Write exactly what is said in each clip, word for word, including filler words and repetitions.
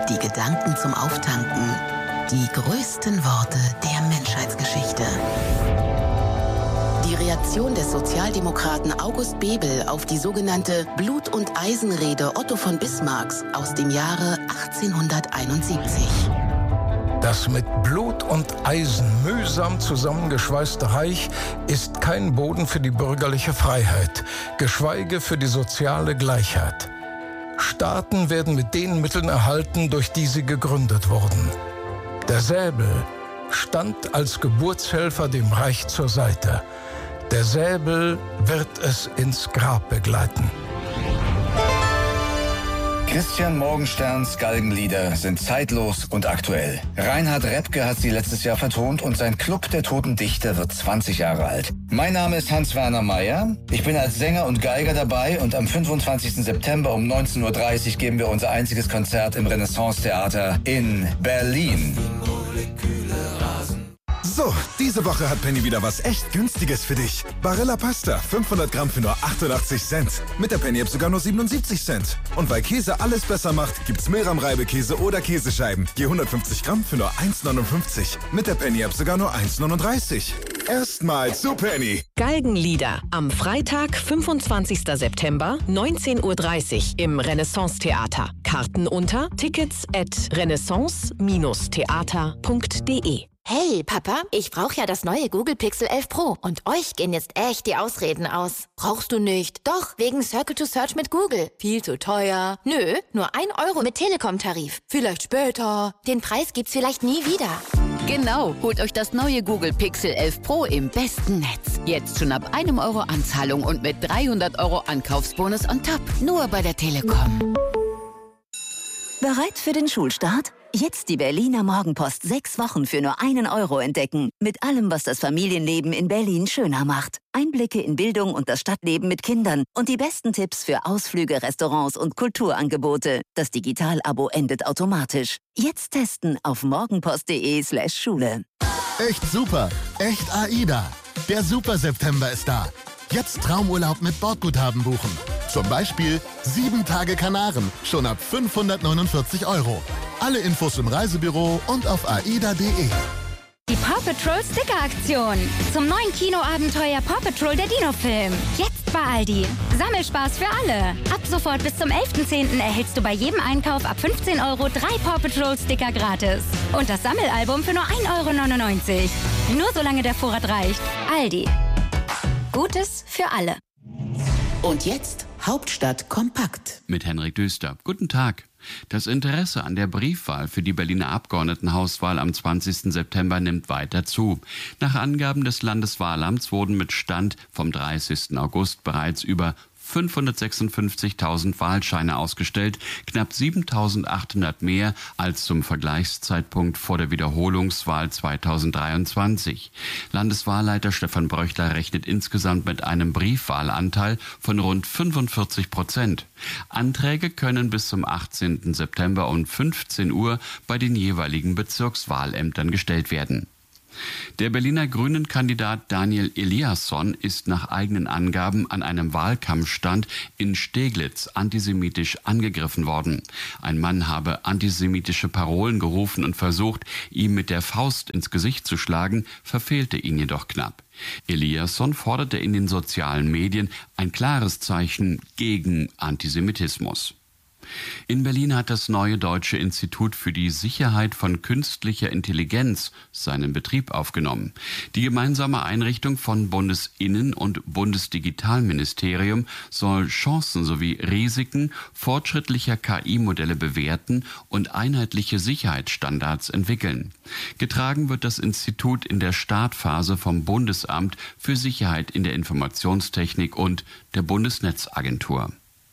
die Gedanken zum Auftanken, die größten Worte der Menschheitsgeschichte. Die Reaktion des Sozialdemokraten August Bebel auf die sogenannte Blut- und Eisenrede Otto von Bismarcks aus dem Jahre achtzehnhunderteinundsiebzig. Das mit Blut und Eisen mühsam zusammengeschweißte Reich ist kein Boden für die bürgerliche Freiheit, geschweige für die soziale Gleichheit. Staaten werden mit den Mitteln erhalten, durch die sie gegründet wurden. Der Säbel stand als Geburtshelfer dem Reich zur Seite. Der Säbel wird es ins Grab begleiten. Christian Morgensterns Galgenlieder sind zeitlos und aktuell. Reinhard Repke hat sie letztes Jahr vertont und sein Club der Toten Dichter wird zwanzig Jahre alt. Mein Name ist Hans-Werner Meyer. Ich bin als Sänger und Geiger dabei und am fünfundzwanzigsten September um neunzehn Uhr dreißig geben wir unser einziges Konzert im Renaissance-Theater in Berlin. So, diese Woche hat Penny wieder was echt Günstiges für dich. Barilla Pasta, fünfhundert Gramm für nur achtundachtzig Cent. Mit der Penny-App sogar nur siebenundsiebzig Cent. Und weil Käse alles besser macht, gibt's Milram-Reibekäse oder Käsescheiben. Je hundertfünfzig Gramm für nur eins neunundfünfzig. Mit der Penny-App sogar nur eins neununddreißig. Erstmal zu Penny. Galgenlieder am Freitag, fünfundzwanzigsten September, neunzehn Uhr dreißig im Renaissance-Theater. Karten unter tickets at renaissance theater punkt de. Hey, Papa, ich brauche ja das neue Google Pixel elf Pro und euch gehen jetzt echt die Ausreden aus. Brauchst du nicht? Doch, wegen Circle to Search mit Google. Viel zu teuer. Nö, nur ein Euro mit Telekom-Tarif. Vielleicht später. Den Preis gibt's vielleicht nie wieder. Genau, holt euch das neue Google Pixel elf Pro im besten Netz. Jetzt schon ab einem Euro Anzahlung und mit dreihundert Euro Ankaufsbonus on top. Nur bei der Telekom. Bereit für den Schulstart? Jetzt die Berliner Morgenpost sechs Wochen für nur einen Euro entdecken. Mit allem, was das Familienleben in Berlin schöner macht. Einblicke in Bildung und das Stadtleben mit Kindern und die besten Tipps für Ausflüge, Restaurants und Kulturangebote. Das Digital-Abo endet automatisch. Jetzt testen auf morgenpost.de slash Schule. Echt super, echt AIDA. Der Super September ist da. Jetzt Traumurlaub mit Bordguthaben buchen. Zum Beispiel sieben Tage Kanaren, schon ab fünfhundertneunundvierzig Euro. Alle Infos im Reisebüro und auf aida punkt de. Die Paw Patrol Sticker-Aktion. Zum neuen Kinoabenteuer Paw Patrol der Dino-Film. Jetzt bei Aldi. Sammelspaß für alle. Ab sofort bis zum elften zehnten erhältst du bei jedem Einkauf ab fünfzehn Euro drei Paw Patrol Sticker gratis. Und das Sammelalbum für nur ein Euro neunundneunzig. Nur solange der Vorrat reicht. Aldi. Gutes für alle. Und jetzt Hauptstadt kompakt. Mit Henrik Düster. Guten Tag. Das Interesse an der Briefwahl für die Berliner Abgeordnetenhauswahl am zwanzigsten September nimmt weiter zu. Nach Angaben des Landeswahlamts wurden mit Stand vom dreißigsten August bereits über fünfhundertsechsundfünfzigtausend Wahlscheine ausgestellt, knapp siebentausendachthundert mehr als zum Vergleichszeitpunkt vor der Wiederholungswahl zweitausenddreiundzwanzig. Landeswahlleiter Stefan Bröchler rechnet insgesamt mit einem Briefwahlanteil von rund fünfundvierzig Prozent. Anträge können bis zum achtzehnten September um fünfzehn Uhr bei den jeweiligen Bezirkswahlämtern gestellt werden. Der Berliner Grünen-Kandidat Daniel Eliasson ist nach eigenen Angaben an einem Wahlkampfstand in Steglitz antisemitisch angegriffen worden. Ein Mann habe antisemitische Parolen gerufen und versucht, ihm mit der Faust ins Gesicht zu schlagen, verfehlte ihn jedoch knapp. Eliasson forderte in den sozialen Medien ein klares Zeichen gegen Antisemitismus. In Berlin hat das neue Deutsche Institut für die Sicherheit von künstlicher Intelligenz seinen Betrieb aufgenommen. Die gemeinsame Einrichtung von Bundesinnen- und Bundesdigitalministerium soll Chancen sowie Risiken fortschrittlicher K I-Modelle bewerten und einheitliche Sicherheitsstandards entwickeln. Getragen wird das Institut in der Startphase vom Bundesamt für Sicherheit in der Informationstechnik und der Bundesnetzagentur.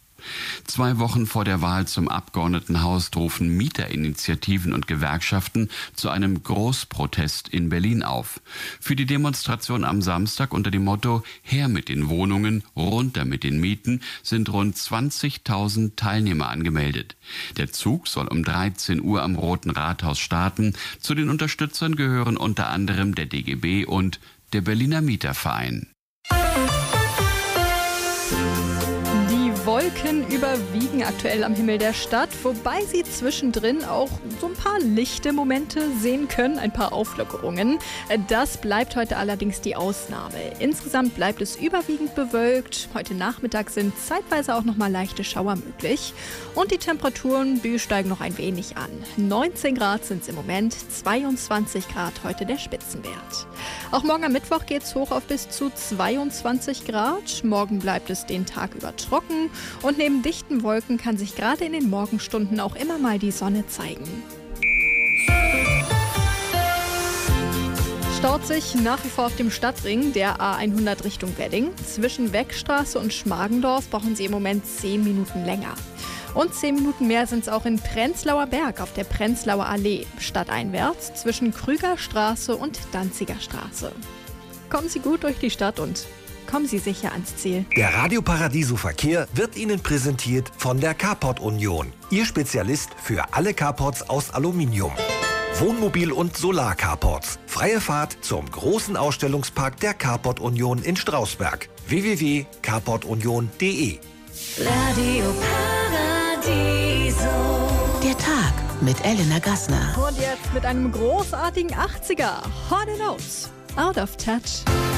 Zwei Wochen vor der Wahl zum Abgeordnetenhaus rufen Mieterinitiativen und Gewerkschaften zu einem Großprotest in Berlin auf. Für die Demonstration am Samstag unter dem Motto »Her mit den Wohnungen, runter mit den Mieten« sind rund zwanzigtausend Teilnehmer angemeldet. Der Zug soll um dreizehn Uhr am Roten Rathaus starten. Zu den Unterstützern gehören unter anderem der D G B und der Berliner Mieterverein. Wolken über überwiegen aktuell am Himmel der Stadt, wobei Sie zwischendrin auch so ein paar lichte Momente sehen können, ein paar Auflockerungen. Das bleibt heute allerdings die Ausnahme. Insgesamt bleibt es überwiegend bewölkt. Heute Nachmittag sind zeitweise auch noch mal leichte Schauer möglich. Und die Temperaturen, die steigen noch ein wenig an. neunzehn Grad sind es im Moment, zweiundzwanzig Grad heute der Spitzenwert. Auch morgen am Mittwoch geht es hoch auf bis zu zweiundzwanzig Grad. Morgen bleibt es den Tag über trocken und neben dichten Wolken kann sich gerade in den Morgenstunden auch immer mal die Sonne zeigen. Staut sich nach wie vor auf dem Stadtring der A hundert Richtung Wedding. Zwischen Weckstraße und Schmargendorf brauchen Sie im Moment zehn Minuten länger. Und zehn Minuten mehr sind es auch in Prenzlauer Berg auf der Prenzlauer Allee, stadteinwärts zwischen Krügerstraße und Danziger Straße. Kommen Sie gut durch die Stadt und kommen Sie sicher ans Ziel. Der Radio Paradiso Verkehr wird Ihnen präsentiert von der Carport Union. Ihr Spezialist für alle Carports aus Aluminium. Wohnmobil- und Solar-Carports. Freie Fahrt zum großen Ausstellungspark der Carport Union in Strausberg. w w w punkt carport union punkt d e. Radio Paradiso. Der Tag mit Elena Gassner. Und jetzt mit einem großartigen achtziger. Hard and Notes. Out of Touch.